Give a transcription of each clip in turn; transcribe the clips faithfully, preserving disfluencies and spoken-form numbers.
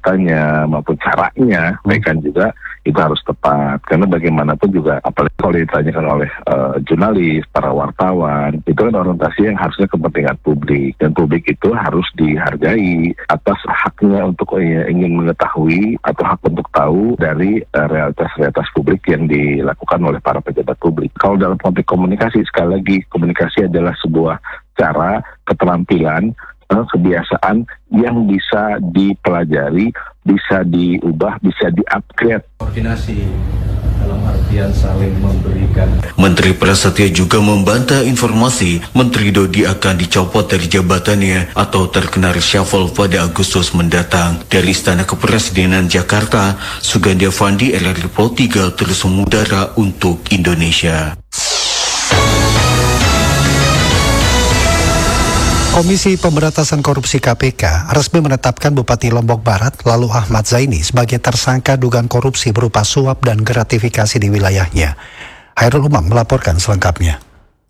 datanya maupun caranya, mereka juga itu harus tepat. Karena bagaimanapun juga, apalagi kalau ditanyakan oleh uh, jurnalis, para wartawan, itu kan orientasi yang harusnya kepentingan publik. Dan publik itu harus dihargai atas haknya untuk uh, ingin mengetahui atau hak untuk tahu dari uh, realitas-realitas publik yang dilakukan oleh para pejabat publik. Kalau dalam konteks komunikasi, sekali lagi, komunikasi adalah sebuah cara, keterampilan, uh, kebiasaan yang bisa dipelajari, bisa diubah, bisa di-upgrade. Koordinasi dalam artian saling memberikan. Menteri Prasetyo juga membantah informasi Menteri Dodi akan dicopot dari jabatannya atau terkena reshuffle pada Agustus mendatang. Dari Istana Kepresidenan Jakarta, Sugandi Avandi, R R I Pro tiga terus mengudara untuk Indonesia. Komisi Pemberantasan Korupsi K P K resmi menetapkan Bupati Lombok Barat lalu Ahmad Zaini sebagai tersangka dugaan korupsi berupa suap dan gratifikasi di wilayahnya. Hairul Umam melaporkan selengkapnya.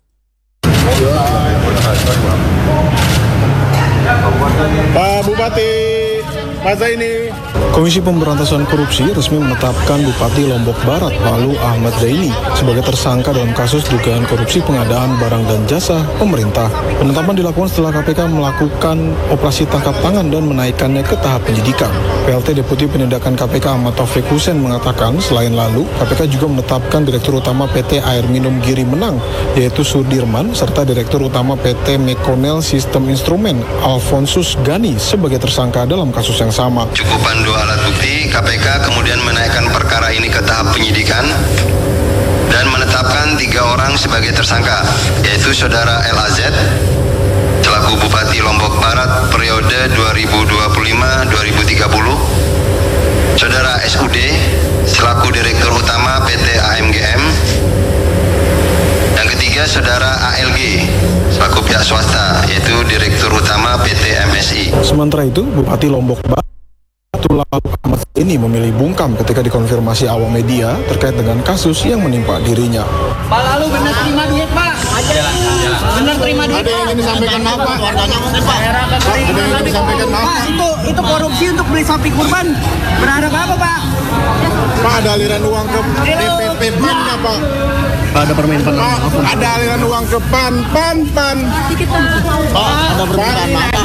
Pak Bupati, Pak Zaini. Komisi Pemberantasan Korupsi resmi menetapkan Bupati Lombok Barat lalu Ahmad Zaini sebagai tersangka dalam kasus dugaan korupsi pengadaan barang dan jasa pemerintah. Penetapan dilakukan setelah K P K melakukan operasi tangkap tangan dan menaikkannya ke tahap penyidikan. P L T Deputi Penindakan K P K Ahmad Taufik Hussein mengatakan selain lalu, K P K juga menetapkan Direktur Utama P T Air Minum Giri Menang, yaitu Sudirman, serta Direktur Utama P T Mekonel Sistem Instrumen, Alfonsus Gani, sebagai tersangka dalam kasus yang sama. Cukupan dua alat bukti, K P K kemudian menaikkan perkara ini ke tahap penyidikan dan menetapkan tiga orang sebagai tersangka, yaitu Saudara L A Z selaku Bupati Lombok Barat periode dua ribu dua puluh lima sampai dua ribu tiga puluh, Saudara S U D selaku Direktur Utama P T A M G M, yang ketiga Saudara A L G selaku pihak swasta, yaitu Direktur Utama P T M S I. Sementara itu, Bupati Lombok Barat Ahmad ini memilih bungkam ketika dikonfirmasi awak media terkait dengan kasus yang menimpa dirinya. Pak, lalu benar terima duit, Pak? Benar terima duit, Pak? Ada yang ingin disampaikan apa? Warganya Pak. Ada yang ingin disampaikan apa? Pak, itu itu korupsi untuk beli sapi kurban. Berharap apa, Pak? Pak, ada aliran uang ke D P P P A N-nya, Pak. Pak, ada permintaan Pak, ada aliran uang ke P A N, P A N, P A N. Pak, ada permintaan maaf.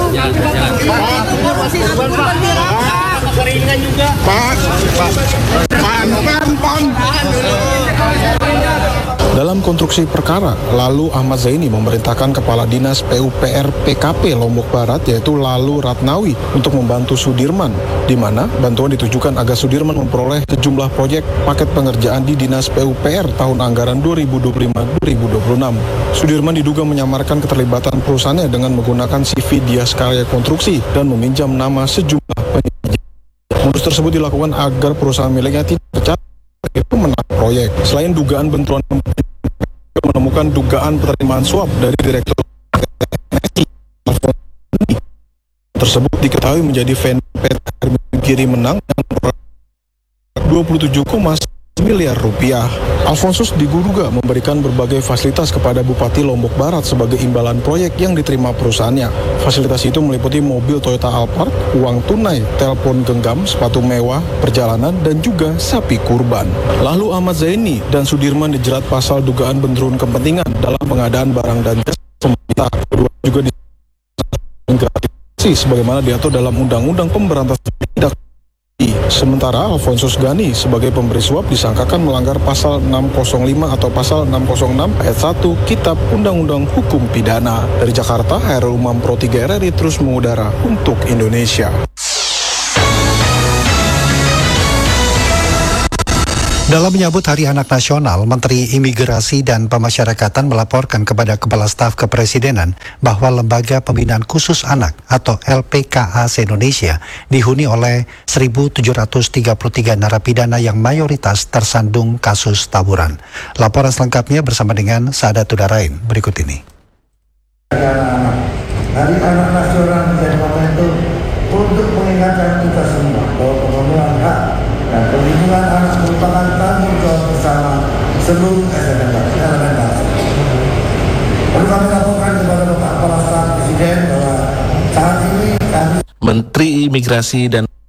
Keringan juga. Pak, Pak, P A N, P A N, P A N. Dalam konstruksi perkara, lalu Ahmad Zaini memerintahkan Kepala Dinas P U P R P K P Lombok Barat, yaitu Lalu Ratnawi, untuk membantu Sudirman, di mana bantuan ditujukan agar Sudirman memperoleh sejumlah proyek paket pengerjaan di Dinas P U P R tahun anggaran dua ribu dua puluh lima sampai dua ribu dua puluh enam. Sudirman diduga menyamarkan keterlibatan perusahaannya dengan menggunakan C V Dias Karya Konstruksi dan meminjam nama sejumlah penyedia. Modus tersebut dilakukan agar perusahaan miliknya tidak tercatat pemenang proyek. Selain dugaan benturan, menemukan dugaan penerimaan suap dari Direktur P T M S I tersebut diketahui menjadi vendor P T Giri Menang yang dua puluh tujuh koma satu miliar rupiah. Alfonsus diduga memberikan berbagai fasilitas kepada Bupati Lombok Barat sebagai imbalan proyek yang diterima perusahaannya. Fasilitas itu meliputi mobil Toyota Alphard, uang tunai, telepon genggam, sepatu mewah, perjalanan, dan juga sapi kurban. Lalu Ahmad Zaini dan Sudirman dijerat pasal dugaan bentrun kepentingan dalam pengadaan barang dan jasa pemerintah. Kedua juga digratifikasi sebagaimana diatur dalam Undang-Undang Pemberantasan Tindak. Sementara Alfonsus Gani sebagai pemberi suap disangkakan melanggar pasal enam nol lima atau pasal enam nol enam ayat satu Kitab Undang-Undang Hukum Pidana. Dari Jakarta, Hairul Umam Pro tiga R R I terus mengudara untuk Indonesia. Dalam menyambut Hari Anak Nasional, Menteri Imigrasi dan Pemasyarakatan melaporkan kepada Kepala Staf Kepresidenan bahwa Lembaga Pembinaan Khusus Anak atau L P K A se-Indonesia dihuni oleh seribu tujuh ratus tiga puluh tiga narapidana yang mayoritas tersandung kasus tawuran. Laporan selengkapnya bersama dengan Saadat Tudarain berikut ini. Hari Anak Nasional menjadi momentum untuk mengingatkan kita semua bahwa pemenuhan hak dan perlindungan anak merupakan tanggung jawab bersama seluruh elemen bangsa. Perlu kami laporkan kepada Bapak Kepala Staf Presiden bahwa saat ini kami Menteri Imigrasi dan